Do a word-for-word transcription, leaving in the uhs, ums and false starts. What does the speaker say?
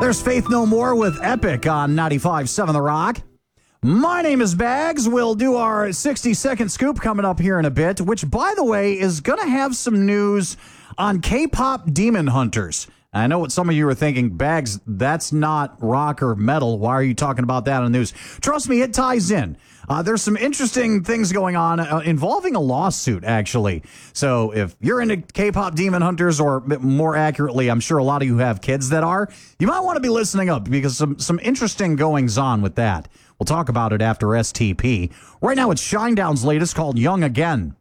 There's Faith No More with Epic on ninety-five point seven The Rock. My name is Bags. We'll do our sixty-second scoop coming up here in a bit, which, by the way, is going to have some news on K-pop Demon Hunters. I know what some of you are thinking, Bags, that's not rock or metal. Why are you talking about that on the news? Trust me, it ties in. Uh, there's some interesting things going on uh, involving a lawsuit, actually. So if you're into K-pop Demon Hunters, or more accurately, I'm sure a lot of you have kids that are, you might want to be listening up because some, some interesting goings-on with that. We'll talk about it after S T P. Right now, it's Shinedown's latest called Young Again.